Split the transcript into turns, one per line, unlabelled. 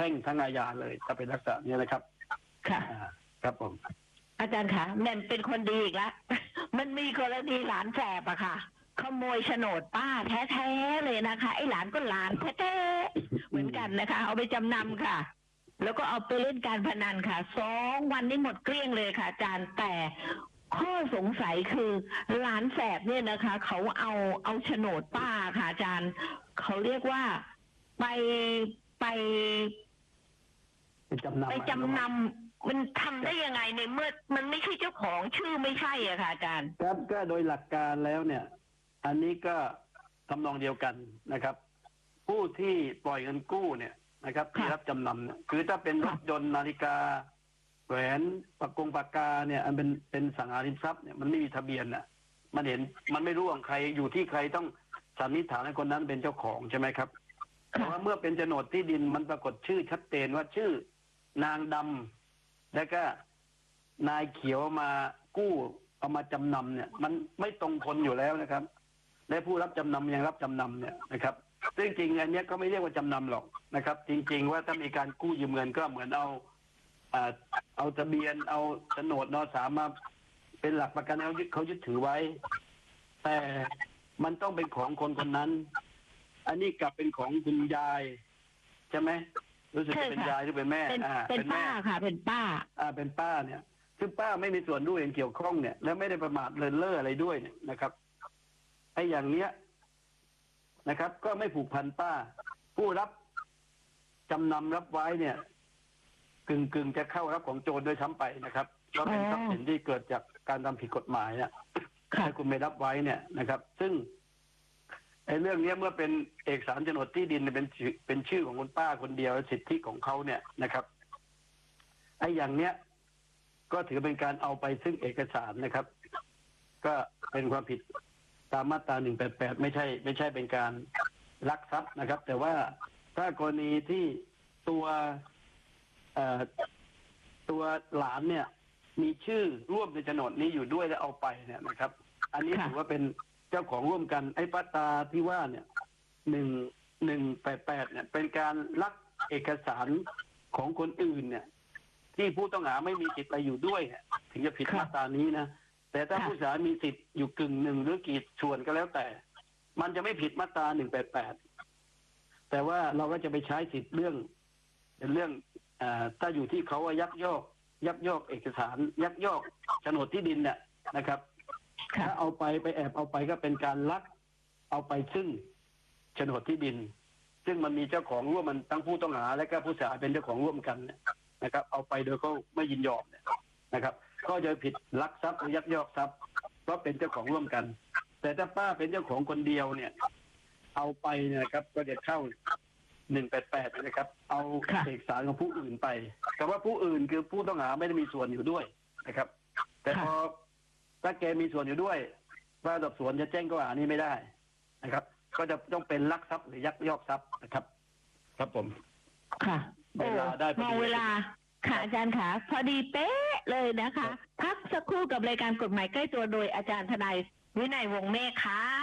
พ่งทั้งอาญาเลยถ้าเป็นลักษณะนี้นะครับ
ค่ะ
ครับผม
อาจารย์คะแม่เป็นคนดีอีกแล้ว มันมีกรณีหลานแสบอะค่ะขโมยโฉนดป้าแท้ๆเลยนะคะไอ้หลานก็หลานแท้ๆเหมือนกันนะคะเอาไปจำนำค่ะแล้วก็เอาไปเล่นการพนันค่ะ2 วันนี้หมดเกลี้ยงเลยค่ะอาจารย์แต่ข้อสงสัยคือหลานแสบเนี่ยนะคะเขาเอาโฉนดป้าค่ะอาจารย์เขาเรียกว่าไปจำนำมันทำได้ยังไงในเมื่อมันไม่ใช่เจ้าของชื่อไม่ใช่อะค่ะอาจารย์
ครับก็โดยหลักการแล้วเนี่ยอันนี้ก็ทำนองเดียวกันนะครับ ผู้ที่ปล่อยเงินกู้เนี่ยนะครับที่รับจำนำเนี่ยคือถ้าเป็นรถยนต์นาฬิกาแหวนปากกาเนี่ยอันเป็นสังหาริมทรัพย์เนี่ยมันไม่มีทะเบียนน่ะมันเห็นมันไม่รู้ของใครอยู่ที่ใครต้องสันนิษฐานให้คนนั้นเป็นเจ้าของใช่ไหมครับแต่ว่าเมื่อเป็นโฉนดที่ดินมันปรากฏชื่อชัดเจนว่าชื่อนางดำแล้วก็นายเขียวมากู้เอามาจำนำเนี่ยมันไม่ตรงคนอยู่แล้วนะครับและผู้รับจำนำยังรับจำนำเนี่ยนะครับซึ่งจริงอันนี้ก็ไม่เรียกว่าจำนำหรอกนะครับจริงๆว่าถ้ามีการกู้ยืมเงินก็เหมือนเอาทะเบียนเอาโฉนดนสามมาเป็นหลักประกันเขายึดถือไว้แต่มันต้องเป็นของคนคนนั้นอันนี้กลับเป็นของคุณยายใช่ไหมรู้สึกจะเป็นยายหรือเป็นแม่
เป็นป้าค่ะเป็นป้า
เป็นป้าเนี่ยซึ่งป้าไม่มีส่วนรู้เห็นเกี่ยวข้องเนี่ยแล้วไม่ได้ประมาทเลินเล่ออะไรด้วยเนี่ยนะครับไอ้อย่างเนี้ยนะครับก็ไม่ผูกพันป้าผู้รับจำนำรับไว้เนี่ยกึ่งจะเข้ารับของโจรโดยซ้ำไปนะครับก็เป็นทรัพย์สินที่เกิดจากการทำผิดกฎหมายเนี่ยถ้าคุณไม่รับไว้เนี่ยนะครับซึ่งไอ้เรื่องนี้เมื่อเป็นเอกสารโฉนดที่ดินเป็นชื่อของคุณป้าคนเดียวสิทธิของเขาเนี่ยนะครับไอ้อย่างเนี้ยก็ถือเป็นการเอาไปซึ่งเอกสารนะครับก็เป็นความผิดตามมาตรา188ไม่ใช่เป็นการลักทรัพย์นะครับแต่ว่าถ้ากรณีที่ตัวหลานเนี่ยมีชื่อร่วมในโฉนดนี้อยู่ด้วยแล้วเอาไปเนี่ยนะครับอันนี้ถือว่าเป็นเจ้าของร่วมกันไอ้มาตราที่ว่าเนี่ย188เนี่ยเป็นการลักเอกสารของคนอื่นเนี่ยที่ผู้ต้องหาไม่มีสิทธิ์อะไรอยู่ด้วยเนี่ยถึงจะผิดมาตรานี้นะแต่ถ้าผู้เสียหายมีสิทธิ์อยู่1/2หรือกี่ส่วนก็แล้วแต่มันจะไม่ผิดมาตรา188แต่ว่าเราก็จะไปใช้สิทธิ์เรื่องเป็นเรื่องถ้าอยู่ที่เขายักยอกเอกสารยักยอกโฉนดที่ดินเนี่ยนะครับถ้าเอาไปแอบเอาไปก็เป็นการลักเอาไปซึ่งโฉนดที่ดินซึ่งมันมีเจ้าของร่วมมันทั้งผู้ต้องหาและก็ผู้เสียหายเป็นเจ้าของร่วมกันนะครับเอาไปโดยเขาไม่ยินยอมเนี่ยนะครับก็จะผิดลักทรัพย์หรือยักยอกทรัพย์เพราะเป็นเจ้าของร่วมกันแต่ถ้าป้าเป็นเจ้าของคนเดียวเนี่ยเอาไปเนี่ยครับก็จะเข้า188นะครับเอาเอกสารของผู้อื่นไปคำว่าผู้อื่นคือผู้ต้องหาไม่ได้มีส่วนอยู่ด้วยนะครับแต่พอถ้าแกมีส่วนอยู่ด้วยว่าสอบสวนจะแจ้งข้อหานี้ไม่ได้นะครับก็จะต้องเป็นลักทรัพย์หรือยักยอกทรัพย์นะครับครับผม
ค่ะ
เวลาได้
มองเวลาค่ะอาจารย์ค่ะพอดีเป๊ะเลยนะคะพักสักครู่กับรายการกฎหมายใกล้ตัวโดยอาจารย์ทนายวินัยวงศ์เมฆค่ะ